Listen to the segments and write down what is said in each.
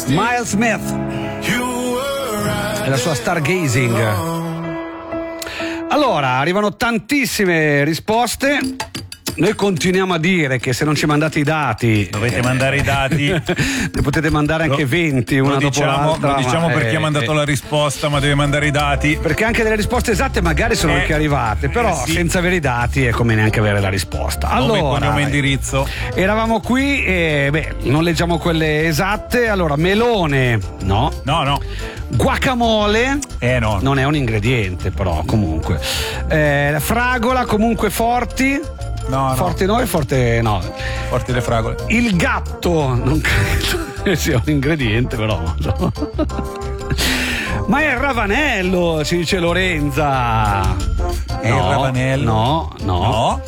Miles Smith e la sua Stargazing. Allora, arrivano tantissime risposte. Noi continuiamo a dire che se non ci mandate i dati, dovete mandare i dati. Ne potete mandare anche 20 una dopo l'altra. Lo diciamo per chi ha mandato la risposta, ma deve mandare i dati. Perché anche delle risposte esatte magari sono anche arrivate, però sì, senza avere i dati è come neanche avere la risposta. Allora, cognome, indirizzo. Eravamo qui e non leggiamo quelle esatte. Allora, melone, no. Guacamole, no. Non è un ingrediente, però comunque. Fragola, comunque forti. No, forte noi, forte no. Forti le fragole. Il gatto, non credo sia un ingrediente, però. No. Ma è il ravanello, ci dice Lorenza. È il ravanello? No.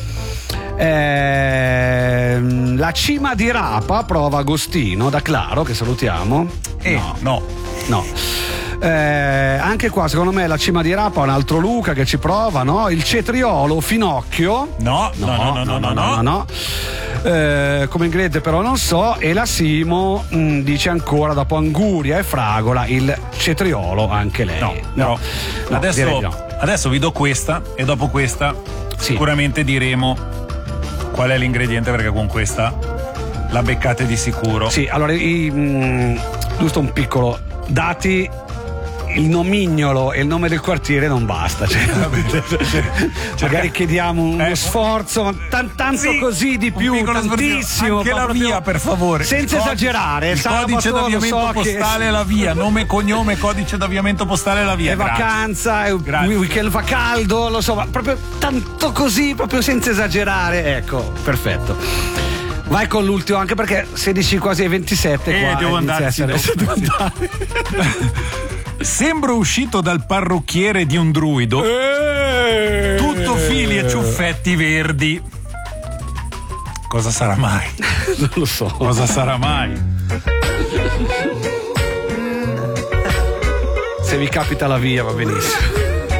La cima di rapa, prova Agostino da Claro, che salutiamo. No. Anche qua secondo me la cima di rapa, un altro Luca che ci prova, no? Il cetriolo, finocchio. No. Come ingrediente però non so. E la Simo dice ancora, dopo anguria e fragola, il cetriolo, anche lei. No. Adesso vi do questa e dopo questa sicuramente diremo qual è l'ingrediente, perché con questa la beccate di sicuro. Sì, allora giusto un piccolo dati. Il nomignolo e il nome del quartiere non basta, magari chiediamo uno sforzo, ma tanto così di più, tantissimo, anche la via, per favore, senza esagerare. Il codice d'avviamento postale è la via, nome, cognome, codice d'avviamento postale è la via. È vacanza, è weekend, fa caldo, lo so, ma proprio tanto così, proprio senza esagerare. Ecco, perfetto. Vai con l'ultimo, anche perché 16 quasi ai 27 qua devo andare. Sembro uscito dal parrucchiere di un druido. Tutto fili e ciuffetti verdi. Cosa sarà mai? Non lo so. Cosa sarà mai? Se vi capita la via va benissimo.